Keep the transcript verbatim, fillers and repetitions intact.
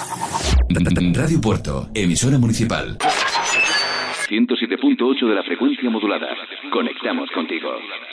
Radio Puerto, emisora municipal. ciento siete punto ocho de la frecuencia modulada. Conectamos contigo.